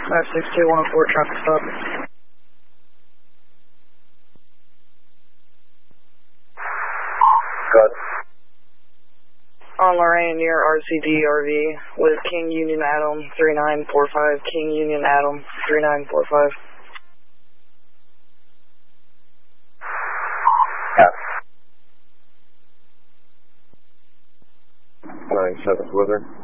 562-104, traffic stop. Good. On Lorraine near RCD RV with King Union Adam 3945, King Union Adam 3945. Yeah. 97th Wither.